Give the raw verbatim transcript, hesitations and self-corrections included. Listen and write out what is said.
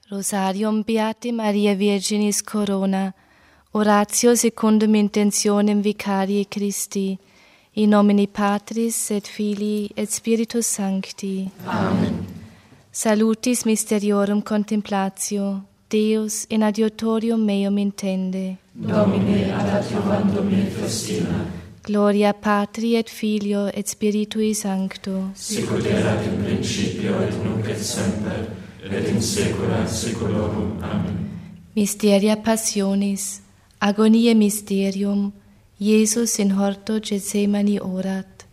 Rosarium Beate Maria Virginis Corona, oratio secundum intentionem Vicarie Christi, in nomine Patris et Filii et Spiritus Sancti. Amen. Salutis mysteriorum contemplatio, Deus in adiutorium meum intende. Domine ad adiuvandum me festina. Gloria Patri et Filio et Spiritui Sancto. Sicut erat in principio et nunc et semper, et in saecula saeculorum. Amen. Mysteria Passionis, agoniae mysterium, Iesus in horto Gethsemani orat.